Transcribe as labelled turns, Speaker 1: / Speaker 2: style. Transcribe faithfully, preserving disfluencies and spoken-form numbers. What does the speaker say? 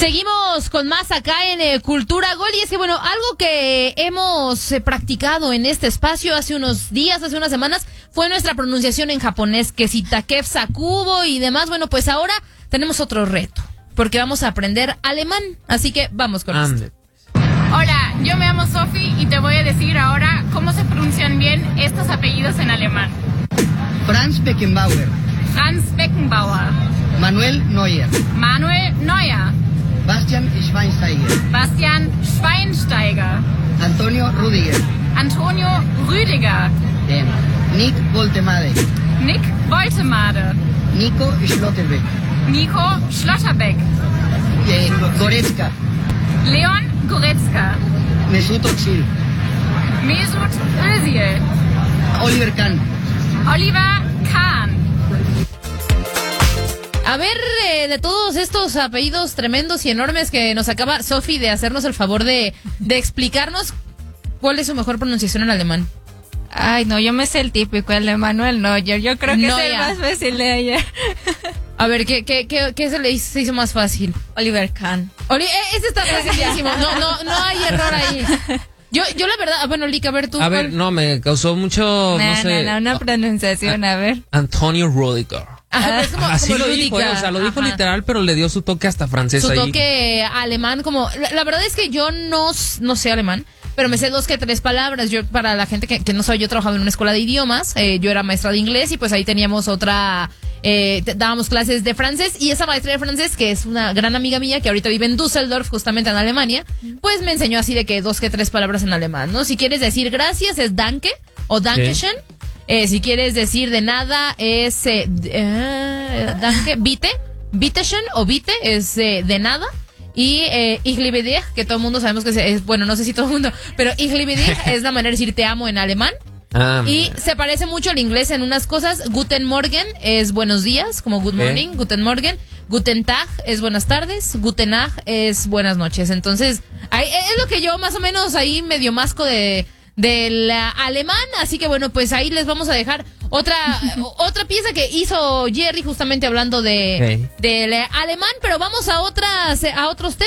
Speaker 1: Seguimos con más acá en eh, Cultura Gol, y es que bueno, algo que hemos eh, practicado en este espacio hace unos días, hace unas semanas, fue nuestra pronunciación en japonés, que si Takev Sakubo y demás. Bueno, pues ahora tenemos otro reto, porque vamos a aprender alemán, así que vamos con
Speaker 2: Ande.
Speaker 1: esto.
Speaker 3: Hola, yo me llamo Sofi y te voy a decir ahora cómo se pronuncian bien estos apellidos en alemán.
Speaker 4: Franz Beckenbauer,
Speaker 3: Franz Beckenbauer,
Speaker 4: Manuel Neuer,
Speaker 3: Manuel Neuer,
Speaker 4: Bastian Schweinsteiger,
Speaker 3: Bastian Schweinsteiger,
Speaker 4: Antonio Rüdiger,
Speaker 3: Antonio Rüdiger,
Speaker 4: Bien. Nick Woltemade,
Speaker 3: Nick Woltemade,
Speaker 4: Nico Schlotterbeck,
Speaker 3: Nico Schlotterbeck,
Speaker 4: eh, Goretzka,
Speaker 3: Leon Goretzka,
Speaker 4: Mesut Özil,
Speaker 3: Mesut Özil,
Speaker 4: Oliver Kahn.
Speaker 3: Oliver Kahn.
Speaker 1: A ver, eh, de todos estos apellidos tremendos y enormes que nos acaba Sofi de hacernos el favor de, de explicarnos, ¿cuál es su mejor pronunciación en alemán?
Speaker 5: Ay, no, yo me sé el típico, el de Manuel Neuer. Yo creo que
Speaker 1: Neuer.
Speaker 5: es el más fácil de ella.
Speaker 1: A ver, ¿qué, qué, qué, qué se le hizo, se hizo más fácil?
Speaker 5: Oliver Kahn.
Speaker 1: Oli, eh, ese está facilísimo. No, no, no hay error ahí. Yo, yo la verdad, bueno, Lick, a ver tú.
Speaker 2: A ver,
Speaker 1: ¿cuál?
Speaker 2: no, me causó mucho, no,
Speaker 5: No,
Speaker 2: sé.
Speaker 5: no, no, una pronunciación, a ver.
Speaker 2: Antonio Rüdiger.
Speaker 1: Ajá, es como,
Speaker 2: Así
Speaker 1: como
Speaker 2: lo dijo,
Speaker 1: Rüdiger.
Speaker 2: eh, o sea, lo dijo
Speaker 1: Ajá.
Speaker 2: literal, pero le dio su toque hasta francés
Speaker 1: Su
Speaker 2: ahí.
Speaker 1: toque alemán, como la, la verdad es que yo no, no sé alemán, pero me sé dos que tres palabras. Yo, para la gente que, que no sabe, yo trabajaba en una escuela de idiomas, eh, yo era maestra de inglés y pues ahí teníamos otra, eh, te- dábamos clases de francés, y esa maestra de francés, que es una gran amiga mía que ahorita vive en Düsseldorf, justamente en Alemania, pues me enseñó así de que dos que tres palabras en alemán, ¿no? Si quieres decir gracias es danke o dankeschön. Eh, si quieres decir de nada es eh, d- eh, danke, bitte, bitteschön o bitte es eh, de nada. Y eh, ich liebe dich, que todo el mundo sabemos que es, es- bueno, no sé si todo el mundo, pero ich liebe dich es la manera de decir te amo en alemán.
Speaker 2: Ah,
Speaker 1: Y
Speaker 2: mira.
Speaker 1: se parece mucho al inglés en unas cosas. Guten Morgen es buenos días, como good morning, Guten Morgen. Guten Tag es buenas tardes. Guten Nacht es buenas noches. Entonces, ahí, es lo que yo más o menos ahí medio masco de del ah, alemán. Así que bueno, pues ahí les vamos a dejar otra otra pieza que hizo Jerry, justamente hablando de
Speaker 2: Ok.
Speaker 1: del eh, alemán, pero vamos a otras a otros temas.